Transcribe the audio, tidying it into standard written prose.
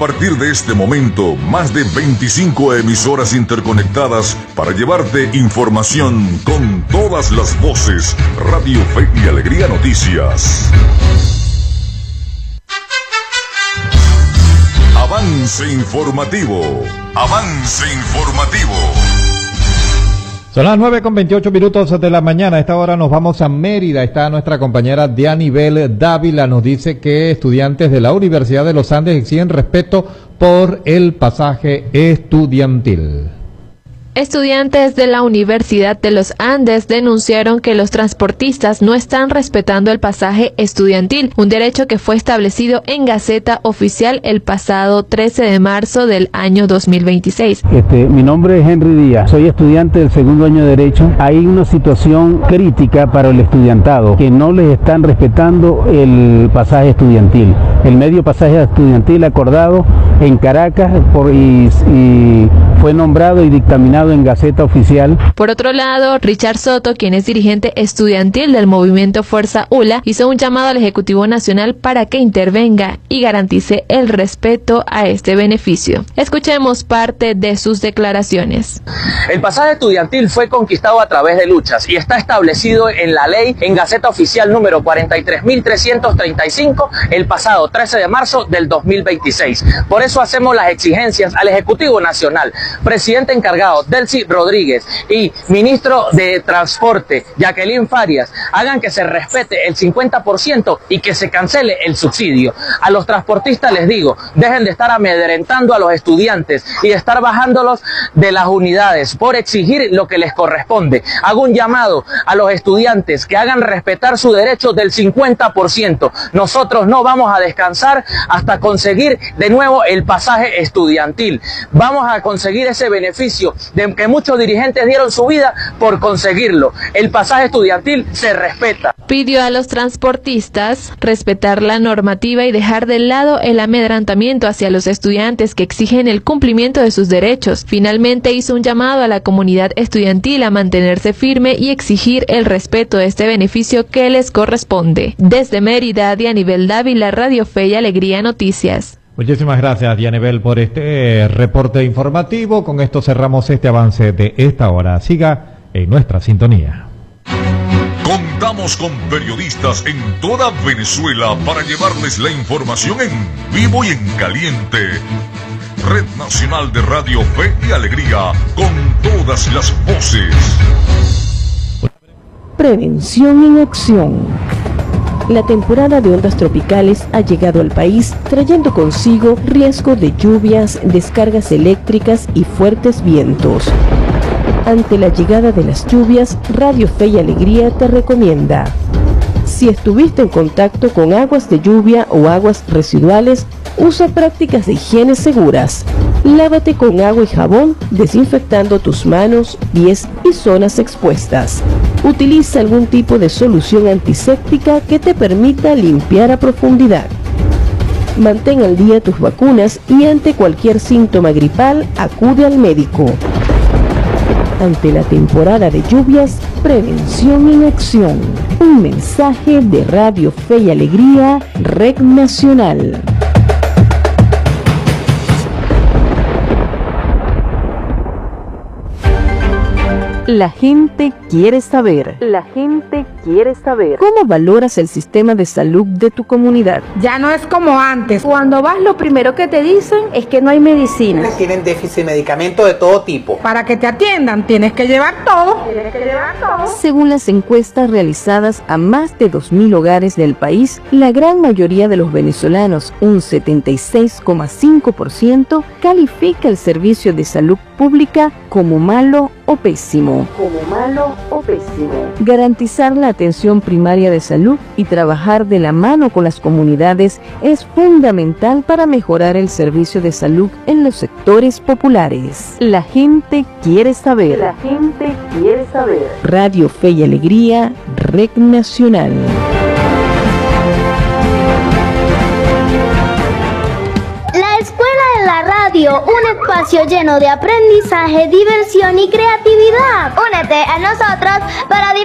partir de este momento, más de 25 emisoras interconectadas para llevarte información con todas las voces. Radio Fe y Alegría Noticias. Avance informativo. Avance informativo. Son las 9:28 de la mañana. A esta hora nos vamos a Mérida. Está nuestra compañera Dianibel Dávila. Nos dice que estudiantes de la Universidad de los Andes exigen respeto por el pasaje estudiantil. Estudiantes de la Universidad de los Andes denunciaron que los transportistas no están respetando el pasaje estudiantil, un derecho que fue establecido en Gaceta Oficial el pasado 13 de marzo del año 2026. Mi nombre es Henry Díaz, soy estudiante del segundo año de Derecho. Hay una situación crítica para el estudiantado, que no les están respetando el pasaje estudiantil. El medio pasaje estudiantil acordado en Caracas y fue nombrado y dictaminado en Gaceta Oficial. Por otro lado, Richard Soto, quien es dirigente estudiantil del movimiento Fuerza ULA, hizo un llamado al Ejecutivo Nacional para que intervenga y garantice el respeto a este beneficio. Escuchemos parte de sus declaraciones. El pasaje estudiantil fue conquistado a través de luchas y está establecido en la ley en Gaceta Oficial número 43.335 el pasado 13 de marzo del 2026. Por eso hacemos las exigencias al Ejecutivo Nacional, presidente encargado Delcy Rodríguez y ministro de Transporte Jacqueline Farias, hagan que se respete el 50% y que se cancele el subsidio. A los transportistas les digo, dejen de estar amedrentando a los estudiantes y de estar bajándolos de las unidades por exigir lo que les corresponde. Hago un llamado a los estudiantes que hagan respetar su derecho del 50%. Nosotros no vamos a descansar hasta conseguir de nuevo el pasaje estudiantil. Vamos a conseguir ese beneficio de que muchos dirigentes dieron su vida por conseguirlo. El pasaje estudiantil se respeta. Pidió a los transportistas respetar la normativa y dejar de lado el amedrentamiento hacia los estudiantes que exigen el cumplimiento de sus derechos. Finalmente hizo un llamado a la comunidad estudiantil a mantenerse firme y exigir el respeto de este beneficio que les corresponde. Desde Mérida, Dianibel Dávila, Radio Fe y Alegría Noticias. Muchísimas gracias, Dianibel, por este reporte informativo. Con esto cerramos este avance de esta hora. Siga en nuestra sintonía. Contamos con periodistas en toda Venezuela para llevarles la información en vivo y en caliente. Red Nacional de Radio Fe y Alegría, con todas las voces. Prevención en acción. La temporada de ondas tropicales ha llegado al país trayendo consigo riesgo de lluvias, descargas eléctricas y fuertes vientos. Ante la llegada de las lluvias, Radio Fe y Alegría te recomienda: si estuviste en contacto con aguas de lluvia o aguas residuales, usa prácticas de higiene seguras. Lávate con agua y jabón, desinfectando tus manos, pies y zonas expuestas. Utiliza algún tipo de solución antiséptica que te permita limpiar a profundidad. Mantén al día tus vacunas y ante cualquier síntoma gripal, acude al médico. Ante la temporada de lluvias, prevención en acción. Un mensaje de Radio Fe y Alegría, Red Nacional. La gente quiere saber. La gente quiere saber. ¿Cómo valoras el sistema de salud de tu comunidad? Ya no es como antes. Cuando vas, lo primero que te dicen es que no hay medicinas. Tienen déficit de medicamentos de todo tipo. Para que te atiendan, tienes que llevar todo. Según las encuestas realizadas a más de 2.000 hogares del país, la gran mayoría de los venezolanos, un 76,5%, califica el servicio de salud pública como malo o pésimo. Garantizar la atención primaria de salud y trabajar de la mano con las comunidades es fundamental para mejorar el servicio de salud en los sectores populares. La gente quiere saber. La gente quiere saber. Radio Fe y Alegría, Red Nacional. Un espacio lleno de aprendizaje, diversión y creatividad. Únete a nosotros para